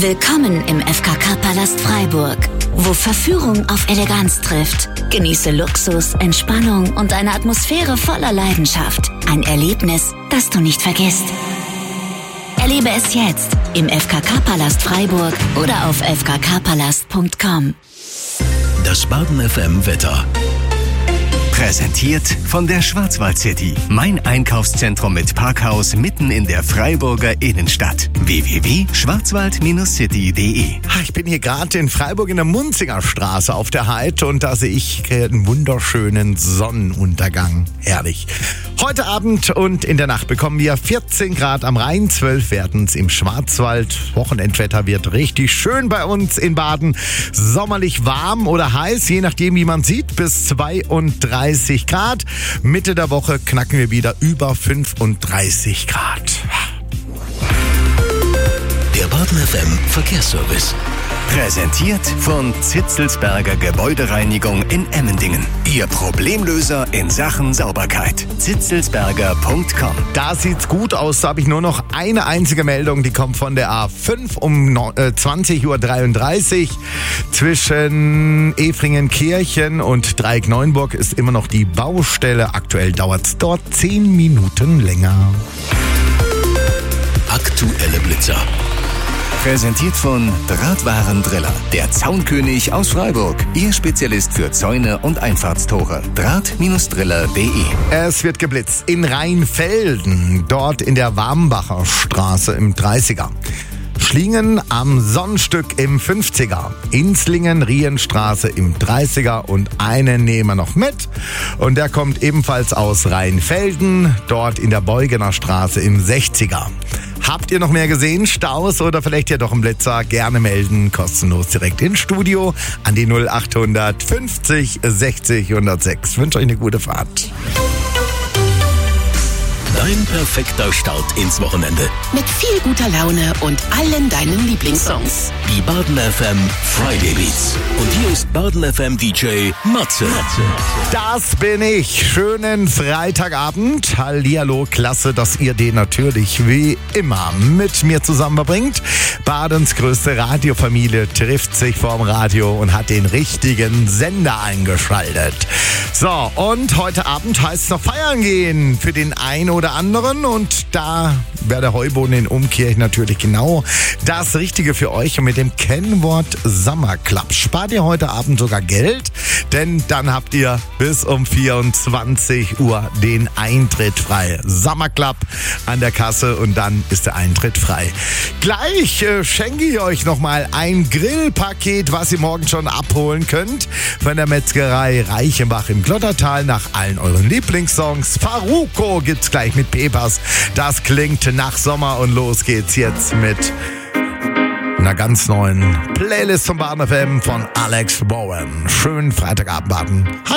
Willkommen im FKK-Palast Freiburg, wo Verführung auf Eleganz trifft. Genieße Luxus, Entspannung und eine Atmosphäre voller Leidenschaft. Ein Erlebnis, das du nicht vergisst. Erlebe es jetzt im FKK-Palast Freiburg oder auf fkkpalast.com. Das Baden FM Wetter. Präsentiert von der Schwarzwald City. Mein Einkaufszentrum mit Parkhaus mitten in der Freiburger Innenstadt. www.schwarzwald-city.de. Ich bin hier gerade in Freiburg in der Munzinger Straße auf der Heid und da sehe ich einen wunderschönen Sonnenuntergang. Herrlich. Heute Abend und in der Nacht bekommen wir 14 Grad am Rhein, 12 werden es im Schwarzwald. Wochenendwetter wird richtig schön bei uns in Baden. Sommerlich warm oder heiß, je nachdem wie man sieht, bis 32 Grad. Mitte der Woche knacken wir wieder über 35 Grad. Der Baden FM Verkehrsservice. Präsentiert von Zitzelsberger Gebäudereinigung in Emmendingen. Ihr Problemlöser in Sachen Sauberkeit. zitzelsberger.com. Da sieht's gut aus. Da habe ich nur noch eine einzige Meldung. Die kommt von der A5 um 20.33 Uhr. Zwischen Efringen-Kirchen und Dreieck-Neuenburg ist immer noch die Baustelle. Aktuell dauert's dort 10 Minuten länger. Aktuelle Blitzer. Präsentiert von Drahtwarendriller, der Zaunkönig aus Freiburg. Ihr Spezialist für Zäune und Einfahrtstore. Draht-driller.de. Es wird geblitzt in Rheinfelden, dort in der Warmbacher Straße im 30er. Schlingen am Sonnenstück im 50er, Inslingen, Rienstraße im 30er und einen nehmen wir noch mit. Und der kommt ebenfalls aus Rheinfelden, dort in der Beugener Straße im 60er. Habt ihr noch mehr gesehen? Staus oder vielleicht ja doch einen Blitzer? Gerne melden, kostenlos direkt ins Studio an die 0800 50 60 106. Ich wünsche euch eine gute Fahrt. Dein perfekter Start ins Wochenende. Mit viel guter Laune und allen deinen Lieblingssongs. Die Baden FM Friday Beats. Und hier ist Baden FM DJ Matze. Das bin ich. Schönen Freitagabend. Hallihallo, klasse, dass ihr den natürlich wie immer mit mir zusammen verbringt. Badens größte Radiofamilie trifft sich vorm Radio und hat den richtigen Sender eingeschaltet. So, und heute Abend heißt es noch feiern gehen für den einen oder anderen. Und da wäre der Heuboden in Umkirch natürlich genau das Richtige für euch. Und mit dem Kennwort Summer Club spart ihr heute Abend sogar Geld, denn dann habt ihr bis um 24 Uhr den Eintritt frei. Summer Club an der Kasse und dann ist der Eintritt frei. Gleich schenke ich euch nochmal ein Grillpaket, was ihr morgen schon abholen könnt von der Metzgerei Reichenbach im Glottertal nach allen euren Lieblingssongs. Faruko gibt's gleich mit Pepas. Das klingt nach Sommer und los geht's jetzt mit einer ganz neuen Playlist von Baden FM von Alex Bowen. Schönen Freitagabend, Baden.